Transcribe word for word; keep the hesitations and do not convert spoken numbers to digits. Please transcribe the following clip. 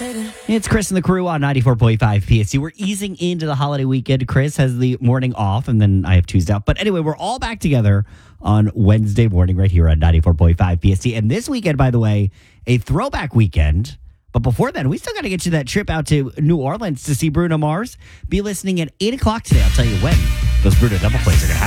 It's Chris and the crew on ninety-four point five P S C. We're easing into the holiday weekend. Chris has the morning off, and then I have Tuesday off. But anyway, we're all back together on Wednesday morning right here on ninety-four point five P S C. And this weekend, by the way, a throwback weekend. But before then, we still got to get you that trip out to New Orleans to see Bruno Mars. Be listening at eight o'clock today. I'll tell you when those Bruno double plays are going to happen.